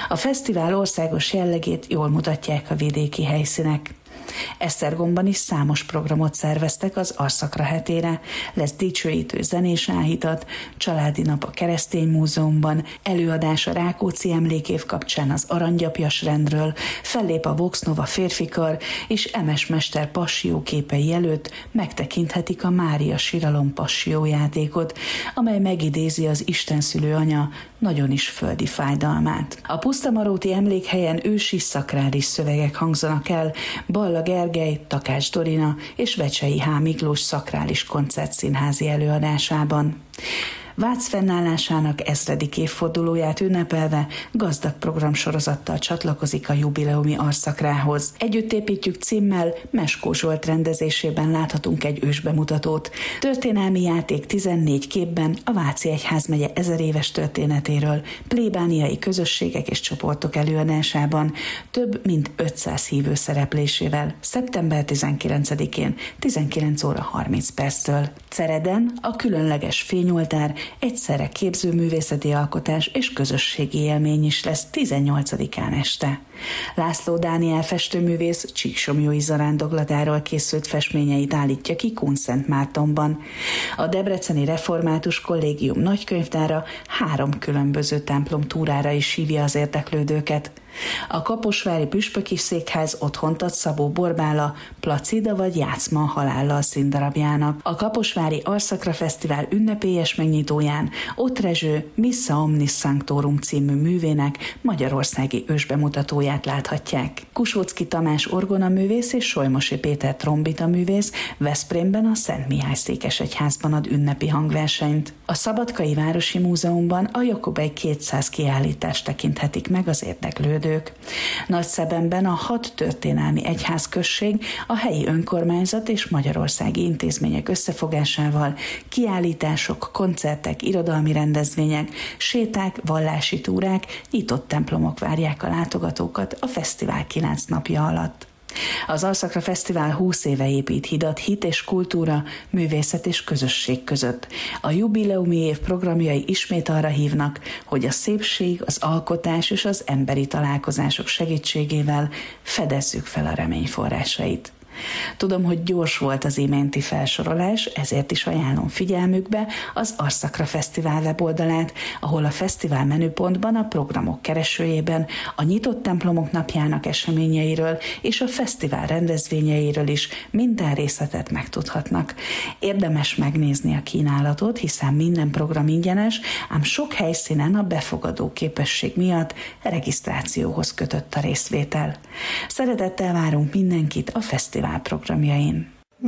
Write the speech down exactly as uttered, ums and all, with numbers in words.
A fesztivál országos jellegét jól mutatják a vidéki helyszínek. Esztergomban is számos programot szerveztek az Arszakra hetére, lesz dicsőítő zenés áhítat, családi nap a Keresztény Múzeumban, előadás a Rákóczi emlékév kapcsán az Aranygyapjas rendről, fellép a Vox Nova férfikar, és Emes mester passió képei előtt megtekinthetik a Mária Siralom passió játékot, amely megidézi az istenszülő anya nagyon is földi fájdalmát. A Pusztamaróti emlékhelyen ősi szakrális szövegek hangzanak el Balla Gergely, Takács Dorina és Vecsei H. Miklós szakrális koncertszínházi előadásában. Vác fennállásának ezredik évfordulóját ünnepelve gazdag programsorozattal csatlakozik a jubileumi Arszakrához. Együtt építjük címmel Meskó Zsolt rendezésében láthatunk egy ősbemutatót. Történelmi játék tizennégy képben a Váci Egyházmegye ezer éves történetéről, plébániai közösségek és csoportok előadásában, több mint ötszáz hívő szereplésével, szeptember tizenkilencedikén tizenkilenc óra harminc perctől. Cereden a különleges fényoltár egyszerre képzőművészeti alkotás és közösségi élmény is lesz tizennyolcadikán este. László Dániel festőművész csíksomlyói zarándoklatáról készült festményeit állítja ki Kunszentmártonban. A Debreceni Református Kollégium nagykönyvtára három különböző templom túrára is hívja az érdeklődőket. A kaposvári püspöki székház otthont ad Szabó Borbála, Placida vagy Játszma a halállal színdarabjának. A kaposvári Arszakra Fesztivál ünnepélyes megnyitóján Ott Rezső Missa Omnis Sanctorum című művének magyarországi ősbemutatóját láthatják. Kusóczki Tamás orgonaművész és Solymosi Péter trombitaművész Veszprémben a Szent Mihály székesegyházban ad ünnepi hangversenyt. A Szabadkai Városi Múzeumban a Jakobay kétszáz kiállítást tekinthetik meg az érdeklődők. Nagyszebenben a hat történelmi egyházközség, a helyi önkormányzat és magyarországi intézmények összefogásával kiállítások, koncertek, irodalmi rendezvények, séták, vallási túrák, nyitott templomok várják a látogatókat a fesztivál kilenc napja alatt. Az Arszakra Fesztivál húsz éve épít hidat hit és kultúra, művészet és közösség között. A jubileumi év programjai ismét arra hívnak, hogy a szépség, az alkotás és az emberi találkozások segítségével fedezzük fel a remény forrásait. Tudom, hogy gyors volt az iménti felsorolás, ezért is ajánlom figyelmükbe az Arszakra Fesztivál weboldalát, ahol a fesztivál menüpontban a programok keresőjében a nyitott templomok napjának eseményeiről és a fesztivál rendezvényeiről is minden részletet megtudhatnak. Érdemes megnézni a kínálatot, hiszen minden program ingyenes, ám sok helyszínen a befogadó képesség miatt regisztrációhoz kötött a részvétel. Szeretettel várunk mindenkit a fesztivál programjain.